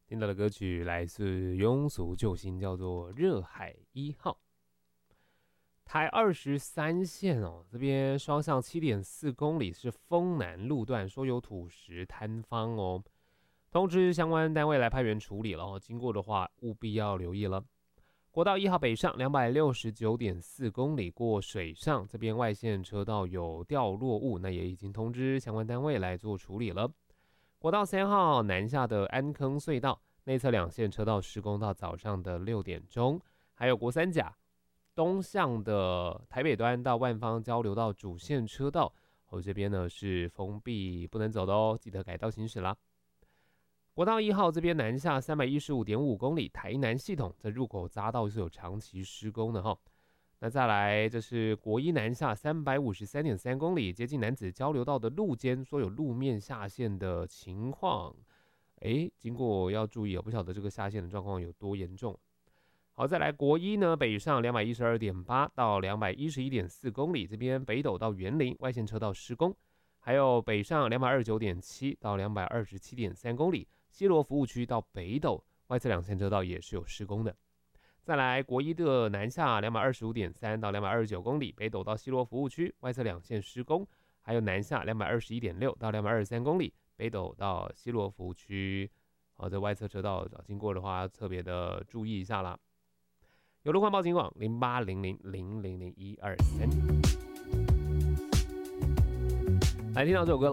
听到的歌曲来自庸俗救星，叫做《热海一号》。台23线哦，这边双向7.4公里是丰南路段，说有土石坍方哦，通知相关单位来派员处理了哦，经过的话务必要留意了。国道1号北上269.4公里过水上，这边外线车道有掉落物，那也已经通知相关单位来做处理了。国道3号南下的安坑隧道内侧两线车道施工到早上的6点钟，还有国三甲东向的台北端到万方交流道主线车道，这边呢是封闭不能走的哦，记得改道行驶啦。国道1号这边南下315.5公里，台南系统在入口匝道是有长期施工的哈。那再来，这是国一南下353.3公里，接近楠梓交流道的路肩，说有路面下陷的情况。经过要注意，不晓得这个下陷的状况有多严重。好，再来国一呢，北上212.8到211.4公里，这边北斗到园林外线车道施工，还有北上229.7到227.3公里，西螺服务区到北斗外侧两线车道也是有施工的。再来国一的南下225.3到229公里，北斗到西螺服务区外侧两线施工，还有南下221.6到223公里，北斗到西螺服务区。这外侧车道经过的话要特别的注意一下啦。有路况报警网0800000123。来听到这首歌。